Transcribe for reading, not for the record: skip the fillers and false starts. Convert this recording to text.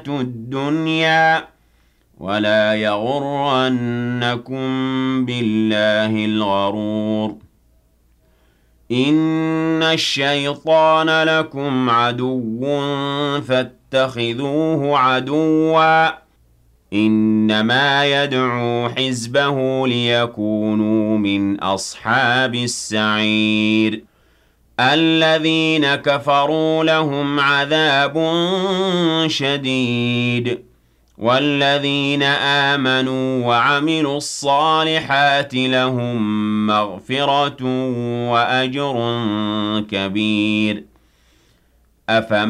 الدنيا ولا يغرنكم بالله الغرور إن الشيطان لكم عدو فاتخذوه عدوا إنما يدعو حزبه ليكونوا من أصحاب السعير الذين كفروا لهم عذاب شديد والذين آمنوا وعملوا الصالحات لهم مغفرة وأجر كبير